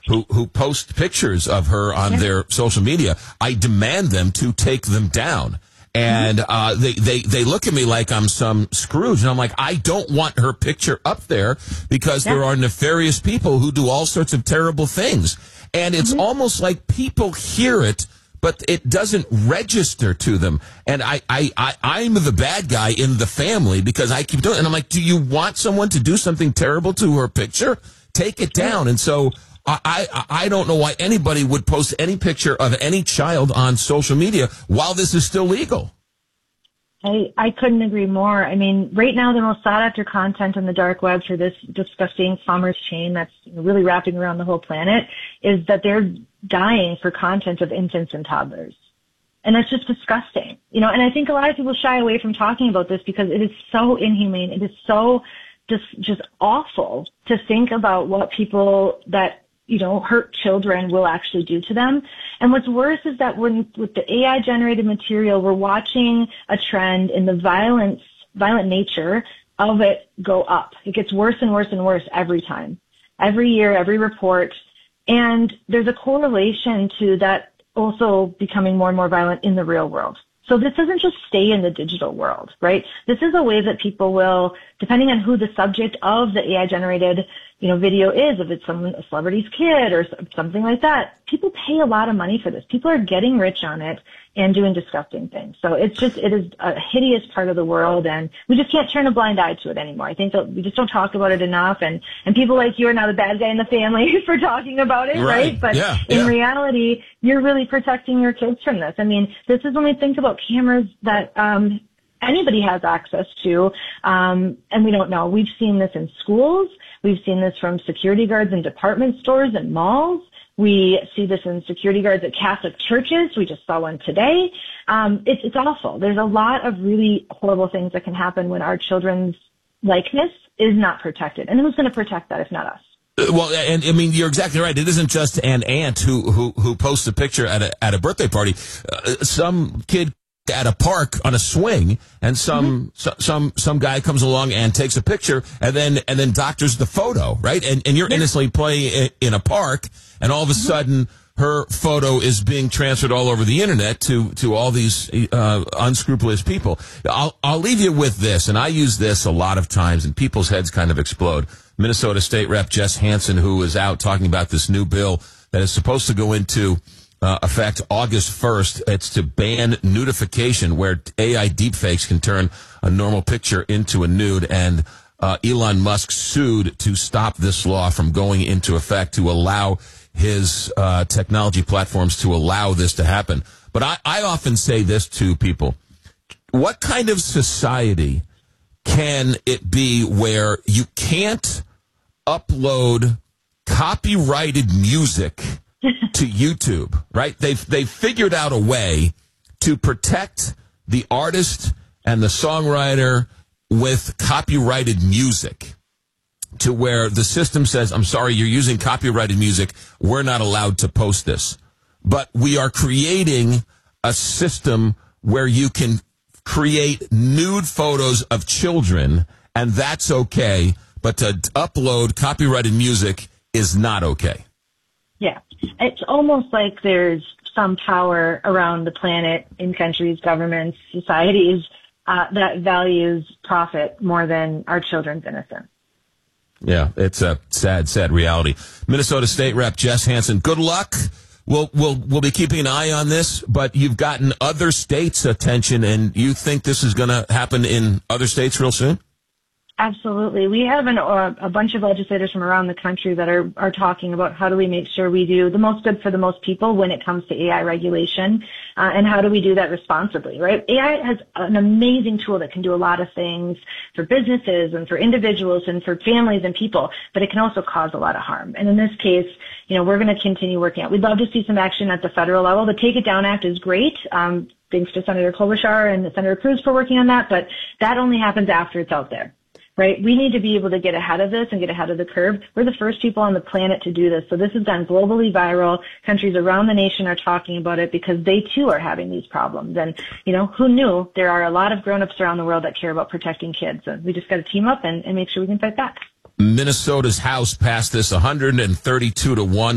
who post pictures of her on their social media. I demand them to take them down. And they look at me like I'm some Scrooge, and I'm like, I don't want her picture up there because there are nefarious people who do all sorts of terrible things. And it's almost like people hear it, but it doesn't register to them. And I'm the bad guy in the family because I keep doing it. And I'm like, do you want someone to do something terrible to her picture? Take it down. And so I don't know why anybody would post any picture of any child on social media while this is still legal. I couldn't agree more. I mean, right now the most sought after content on the dark web for this disgusting commerce chain that's really wrapping around the whole planet is that they're dying for content of infants and toddlers. And that's just disgusting. And I think a lot of people shy away from talking about this because it is so inhumane. It is so just awful to think about what people that hurt children will actually do to them. And what's worse is that with the AI generated material, we're watching a trend in the violent nature of it go up. It gets worse and worse and worse every time, every year, every report. And there's a correlation to that also becoming more and more violent in the real world. So this doesn't just stay in the digital world, right? This is a way that people will, depending on who the subject of the AI generated video is, if it's a celebrity's kid or something like that, people pay a lot of money for this. People are getting rich on it and doing disgusting things. So it is a hideous part of the world, and we just can't turn a blind eye to it anymore. I think that we just don't talk about it enough, and people like you are now the bad guy in the family for talking about it, right? But in reality, you're really protecting your kids from this. I mean, this is when we think about cameras that anybody has access to, and we don't know. We've seen this in schools. We've seen this from security guards in department stores and malls. We see this in security guards at Catholic churches. We just saw one today. It's awful. There's a lot of really horrible things that can happen when our children's likeness is not protected. And who's going to protect that if not us? Well, and I mean, you're exactly right. It isn't just an aunt who posts a picture at a birthday party. Some kid at a park on a swing, and some guy comes along and takes a picture and then doctors the photo, right? And you're innocently playing in a park, and all of a sudden her photo is being transferred all over the internet to all these unscrupulous people. I'll leave you with this, and I use this a lot of times, and people's heads kind of explode. Minnesota State Rep Jess Hansen, who is out talking about this new bill that is supposed to go into effect August 1st. It's to ban nudification, where AI deepfakes can turn a normal picture into a nude. And Elon Musk sued to stop this law from going into effect, to allow his technology platforms to allow this to happen. But I often say this to people. What kind of society can it be where you can't upload copyrighted music to YouTube, right? They've figured out a way to protect the artist and the songwriter with copyrighted music, to where the system says, I'm sorry, you're using copyrighted music. We're not allowed to post this. But we are creating a system where you can create nude photos of children, and that's okay. But to upload copyrighted music is not okay. Yeah. It's almost like there's some power around the planet, in countries, governments, societies, that values profit more than our children's innocence. Yeah, it's a sad reality. Minnesota State Rep Jess Hansen, good luck. We'll be keeping an eye on this, but you've gotten other states' attention, and you think this is going to happen in other states real soon? Absolutely. We have a bunch of legislators from around the country that are talking about how do we make sure we do the most good for the most people when it comes to AI regulation, and how do we do that responsibly, right? AI has an amazing tool that can do a lot of things for businesses and for individuals and for families and people, but it can also cause a lot of harm. And in this case, we're going to continue working out. We'd love to see some action at the federal level. The Take It Down Act is great. Thanks to Senator Klobuchar and Senator Cruz for working on that, but that only happens after it's out there. Right? We need to be able to get ahead of this and get ahead of the curve. We're the first people on the planet to do this. So this has gone globally viral. Countries around the nation are talking about it because they too are having these problems. And, who knew there are a lot of grown-ups around the world that care about protecting kids. So we just got to team up and make sure we can fight back. Minnesota's House passed this 132-1.